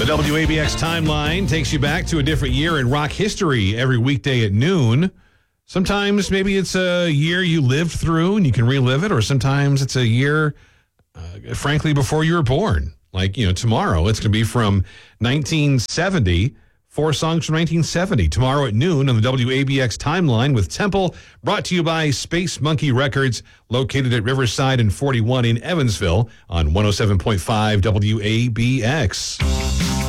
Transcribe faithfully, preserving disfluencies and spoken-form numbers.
The W A B X timeline takes you back to a different year in rock history every weekday at noon. Sometimes maybe it's a year you lived through and you can relive it, or sometimes it's a year, uh, frankly, before you were born. Like, you know, tomorrow it's going to be from nineteen seventy, four songs from nineteen seventy. Tomorrow at noon on the W A B X timeline with Temple, brought to you by Space Monkey Records, located at Riverside and forty-one in Evansville on one oh seven point five W A B X.